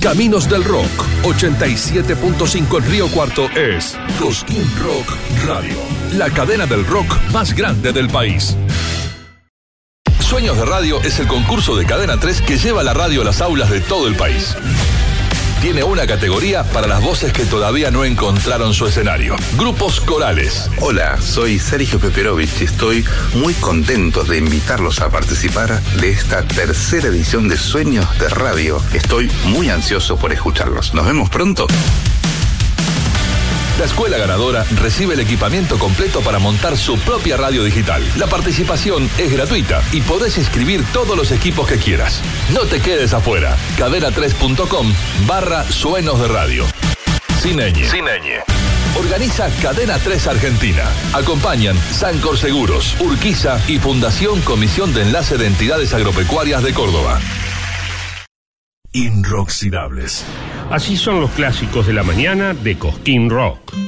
Caminos del Rock, 87.5 en Río Cuarto es Cosquín Rock Radio, la cadena del rock más grande del país. Sueños de Radio es el concurso de Cadena 3 que lleva la radio a las aulas de todo el país. Tiene una categoría para las voces que todavía no encontraron su escenario. Grupos corales. Hola, soy Sergio Peperovich y estoy muy contento de invitarlos a participar de esta tercera edición de Sueños de Radio. Estoy muy ansioso por escucharlos. Nos vemos pronto. La escuela ganadora recibe el equipamiento completo para montar su propia radio digital. La participación es gratuita y podés inscribir todos los equipos que quieras. No te quedes afuera. cadena3.com/Sueños de Radio. Cineñe. Organiza Cadena 3 Argentina. Acompañan Sancor Seguros, Urquiza y Fundación Comisión de Enlace de Entidades Agropecuarias de Córdoba. Inroxidables. Así son los clásicos de la mañana de Cosquín Rock.